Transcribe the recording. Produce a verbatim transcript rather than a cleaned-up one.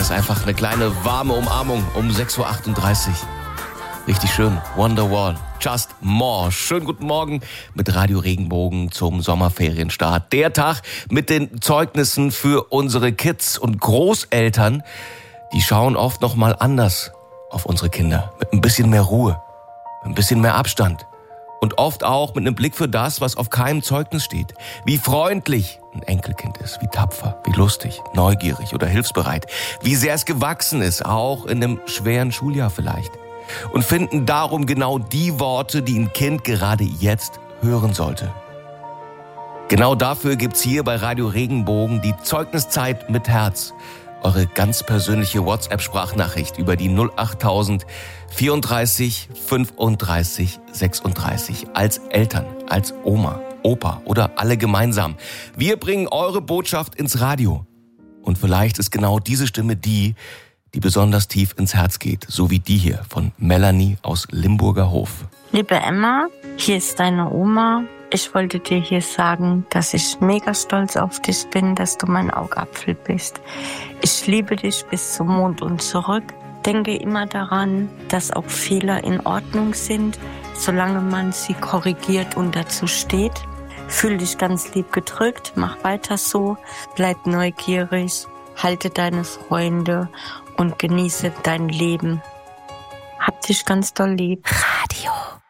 ist einfach eine kleine warme Umarmung um sechs Uhr achtunddreißig. Richtig schön. Wonderwall. Just More. Schönen guten Morgen mit Radio Regenbogen zum Sommerferienstart. Der Tag mit den Zeugnissen für unsere Kids und Großeltern. Die schauen oft noch mal anders auf unsere Kinder. Mit ein bisschen mehr Ruhe, mit ein bisschen mehr Abstand. Und oft auch mit einem Blick für das, was auf keinem Zeugnis steht. Wie freundlich ein Enkelkind ist, wie tapfer, wie lustig, neugierig oder hilfsbereit. Wie sehr es gewachsen ist, auch in einem schweren Schuljahr vielleicht. Und finden darum genau die Worte, die ein Kind gerade jetzt hören sollte. Genau dafür gibt's hier bei Radio Regenbogen die Zeugniszeit mit Herz. Eure ganz persönliche WhatsApp-Sprachnachricht über die null acht tausend vierunddreißig fünfunddreißig sechsunddreißig. Als Eltern, als Oma, Opa oder alle gemeinsam. Wir bringen eure Botschaft ins Radio. Und vielleicht ist genau diese Stimme die, die besonders tief ins Herz geht. So wie die hier von Melanie aus Limburger Hof. Liebe Emma, hier ist deine Oma. Ich wollte dir hier sagen, dass ich mega stolz auf dich bin, dass du mein Augapfel bist. Ich liebe dich bis zum Mond und zurück. Denke immer daran, dass auch Fehler in Ordnung sind, solange man sie korrigiert und dazu steht. Fühl dich ganz lieb gedrückt, mach weiter so, bleib neugierig, halte deine Freunde und genieße dein Leben. Hab dich ganz doll lieb. Radio